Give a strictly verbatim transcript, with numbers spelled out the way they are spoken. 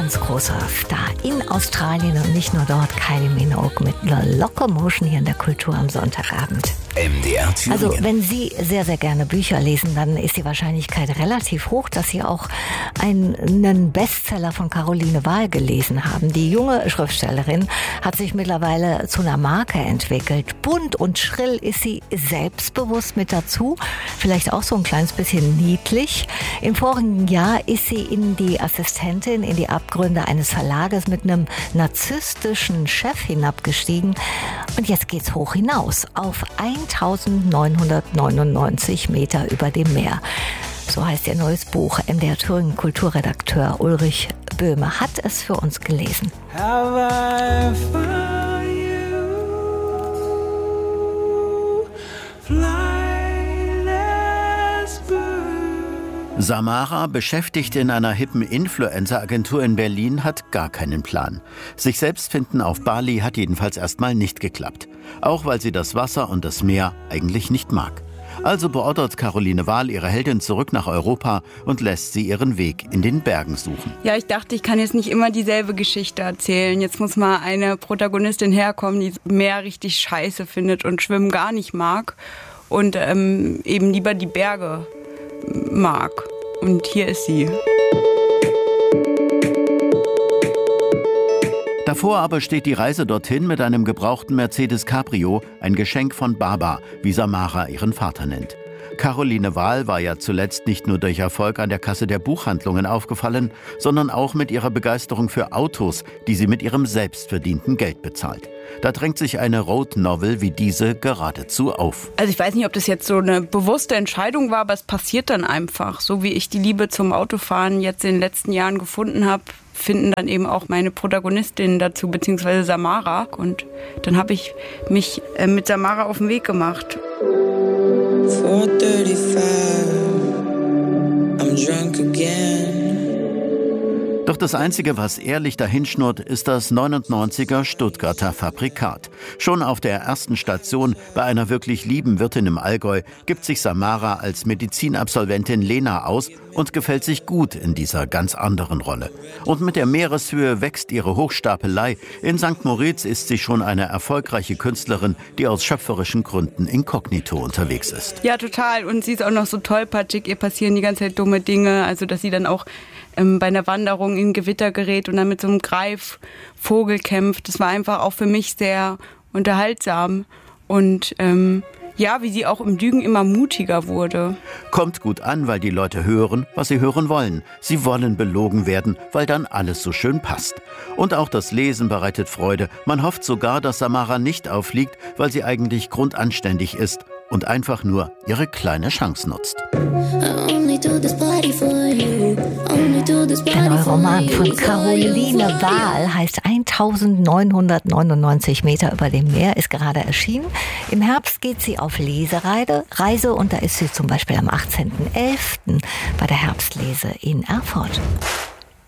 ganz großer Star in Australien und nicht nur dort. Kylie Minogue mit The Locomotion hier in der Kultur am Sonntagabend. M D R Thüringen. Also wenn Sie sehr, sehr gerne Bücher lesen, dann ist die Wahrscheinlichkeit relativ hoch, dass Sie auch einen Bestseller von Caroline Wahl gelesen haben. Die junge Schriftstellerin hat sich mittlerweile zu einer Marke entwickelt. Bunt und schrill ist sie, selbstbewusst mit dazu, vielleicht auch so ein kleines bisschen niedlich. Im vorigen Jahr ist sie in die Assistentin, in die Abgründe eines Verlages mit einem narzisstischen Chef hinabgestiegen. Und jetzt geht's hoch hinaus auf eintausendneunhundertneunundneunzig Meter über dem Meer. So heißt ihr neues Buch. M D R Thüringen Kulturredakteur Ulrich Böhme hat es für uns gelesen. Have I found you, flightless bird. Samara, beschäftigt in einer hippen Influencer-Agentur in Berlin, hat gar keinen Plan. Sich selbst finden auf Bali hat jedenfalls erstmal nicht geklappt. Auch weil sie das Wasser und das Meer eigentlich nicht mag. Also beordert Caroline Wahl ihre Heldin zurück nach Europa und lässt sie ihren Weg in den Bergen suchen. Ja, ich dachte, ich kann jetzt nicht immer dieselbe Geschichte erzählen. Jetzt muss mal eine Protagonistin herkommen, die Meer richtig scheiße findet und Schwimmen gar nicht mag und ähm, eben lieber die Berge mag. Und hier ist sie. Davor aber steht die Reise dorthin mit einem gebrauchten Mercedes Cabrio, ein Geschenk von Baba, wie Samara ihren Vater nennt. Caroline Wahl war ja zuletzt nicht nur durch Erfolg an der Kasse der Buchhandlungen aufgefallen, sondern auch mit ihrer Begeisterung für Autos, die sie mit ihrem selbstverdienten Geld bezahlt. Da drängt sich eine Road Novel wie diese geradezu auf. Also ich weiß nicht, ob das jetzt so eine bewusste Entscheidung war, aber es passiert dann einfach. So wie ich die Liebe zum Autofahren jetzt in den letzten Jahren gefunden habe, finden dann eben auch meine Protagonistinnen dazu, beziehungsweise Samara. Und dann habe ich mich äh, mit Samara auf den Weg gemacht. four thirty-five, I'm drunk again. Doch das Einzige, was ehrlich dahinschnurrt, ist das neunundneunziger Stuttgarter Fabrikat. Schon auf der ersten Station bei einer wirklich lieben Wirtin im Allgäu gibt sich Samara als Medizinabsolventin Lena aus und gefällt sich gut in dieser ganz anderen Rolle. Und mit der Meereshöhe wächst ihre Hochstapelei. In Sankt Moritz ist sie schon eine erfolgreiche Künstlerin, die aus schöpferischen Gründen inkognito unterwegs ist. Ja, total. Und sie ist auch noch so tollpatschig. Ihr passieren die ganze Zeit dumme Dinge. Also, dass sie dann auch ähm, bei einer Wanderung in Gewitter gerät und dann mit so einem Greifvogel kämpft. Das war einfach auch für mich sehr unterhaltsam. Und ähm, ja, wie sie auch im Lügen immer mutiger wurde. Kommt gut an, weil die Leute hören, was sie hören wollen. Sie wollen belogen werden, weil dann alles so schön passt. Und auch das Lesen bereitet Freude. Man hofft sogar, dass Samara nicht auffliegt, weil sie eigentlich grundanständig ist und einfach nur ihre kleine Chance nutzt. Der neue Roman von Caroline Wahl heißt eintausendneunhundertneunundneunzig Meter über dem Meer, ist gerade erschienen. Im Herbst geht sie auf Lesereise Reise und da ist sie zum Beispiel am achtzehnten elften bei der Herbstlese in Erfurt.